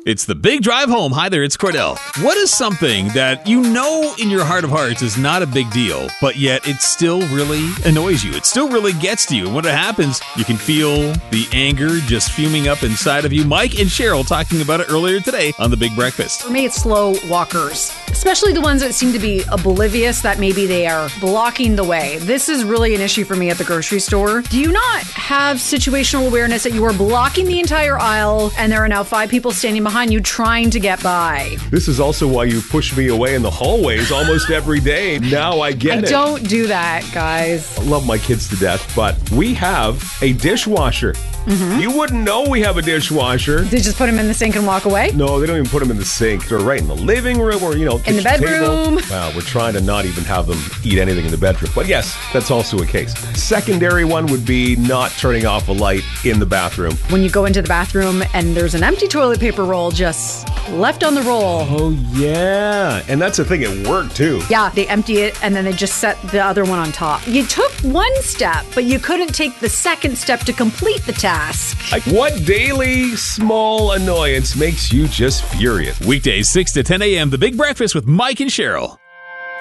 It's the Big Drive Home. Hi there, it's Cordell. What is something that you know in your heart of hearts is not a big deal, but yet it still really annoys you? It still really gets to you. And when it happens, you can feel the anger just fuming up inside of you. Mike and Cheryl talking about it earlier today on The Big Breakfast. For me, it's slow walkers, especially the ones that seem to be oblivious that maybe they are blocking the way. This is really an issue for me at the grocery store. Do you not have situational awareness that you are blocking the entire aisle and there are now 5 people standing behind you trying to get by? This is also why you push me away in the hallways almost every day. Now I get it. I don't do that, guys. I love my kids to death, but we have a dishwasher. Mm-hmm. You wouldn't know we have a dishwasher. They just put them in the sink and walk away? No, they don't even put them in the sink. They're right in the living room or, in the bedroom. Well, we're trying to not even have them eat anything in the bedroom. But yes, that's also a case. Secondary one would be not turning off a light in the bathroom. When you go into the bathroom and there's an empty toilet paper roll just left on the roll. Oh, yeah. And that's the thing. It worked, too. Yeah, they empty it and then they just set the other one on top. You took one step, but you couldn't take the second step to complete the task. What daily small annoyance makes you just furious? Weekdays 6 to 10 a.m. The Big Breakfast with Mike and Cheryl.